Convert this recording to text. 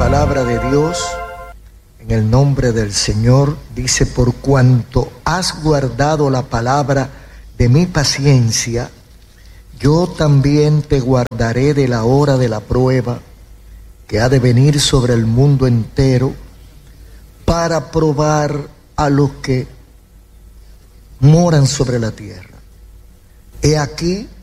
palabra de Dios, en el nombre del Señor, dice: por cuanto has guardado la palabra de mi paciencia, yo también te guardaré de la hora de la prueba que ha de venir sobre el mundo entero, para probar a los que moran sobre la tierra. He aquí,